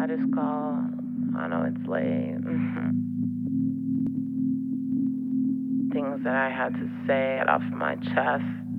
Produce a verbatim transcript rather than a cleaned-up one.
I just call. I know it's late. Things that I had to say off my chest.